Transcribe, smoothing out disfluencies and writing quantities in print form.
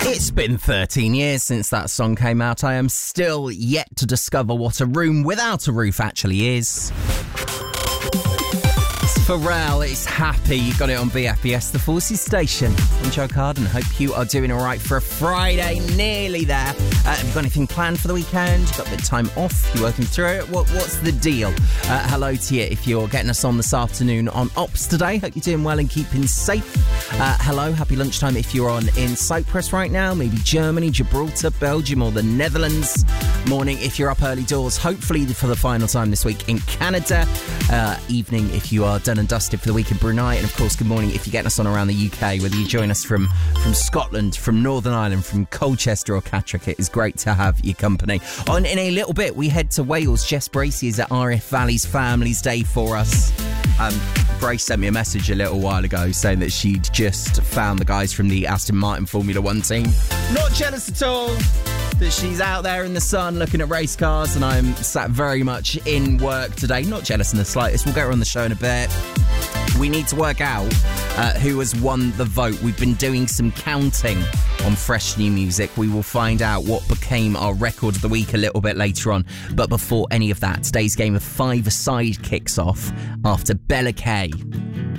It's been 13 years since that song came out. I am still yet to discover what a room without a roof actually is. It's Pharrell, it's Happy. You got it on BFBS, the Forces Station. I'm Joe Carden. Hope you are doing all right for a Friday. Nearly there. Have you got anything planned for the weekend? Got a bit of time off? You working through it? What's the deal? Hello to you if you're getting us on this afternoon on Ops today. Hope you're doing well and keeping safe. Hello, happy lunchtime if you're on in Cyprus right now, maybe Germany, Gibraltar, Belgium or the Netherlands. Morning if you're up early doors, hopefully for the final time this week in Canada. Evening if you are done and dusted for the week in Brunei. And of course, good morning if you're getting us on around the UK, whether you join us from Scotland, from Northern Ireland, from Colchester or Catterick. It is great to have your company. In a little bit, we head to Wales. Jess Bracey is at RF Valley's Families Day for us. Brace sent me a message a little while ago saying that she'd just found the guys from the Aston Martin Formula 1 team. Not jealous at all that she's out there in the sun looking at race cars and I'm sat very much in work today. Not jealous in the slightest. We'll get her on the show in a bit. We need to work out who has won the vote. We've been doing some counting on Fresh New Music. We will find out what became our record of the week a little bit later on. But before any of that, today's game of 5-a-side kicks off after Bella Kay